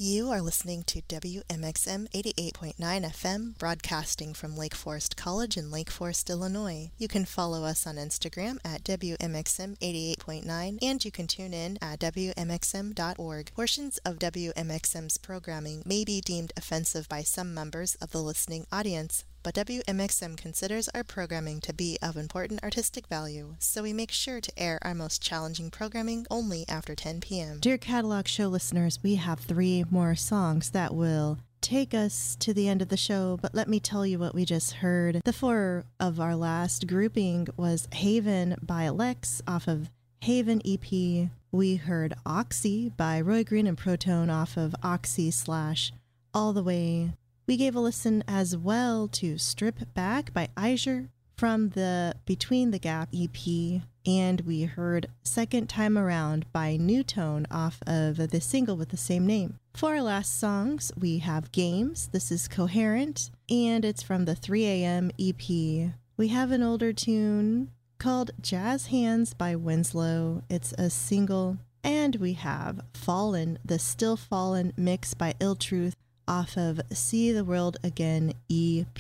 You are listening to WMXM 88.9 FM, broadcasting from Lake Forest College in Lake Forest, Illinois. You can follow us on Instagram at WMXM 88.9, and you can tune in at WMXM.org. Portions of WMXM's programming may be deemed offensive by some members of the listening audience, but WMXM considers our programming to be of important artistic value, so we make sure to air our most challenging programming only after 10 p.m. Dear Catalog Show listeners, we have 3 more songs that will take us to the end of the show, but let me tell you what we just heard. The 4 of our last grouping was Haven by Lex off of Haven EP. We heard Oxy by Roy Green and Proton off of Oxy / All the Way. We gave a listen as well to Strip Back by Eisier from the Between the Gap EP, and we heard Second Time Around by New Tone off of the single with the same name. For our last songs, we have Games. This is Coherent, and it's from the 3 a.m. EP. We have an older tune called Jazz Hands by Winslow. It's a single. And we have Fallen, the Still Fallen mix by Ill Truth off of See the World Again EP.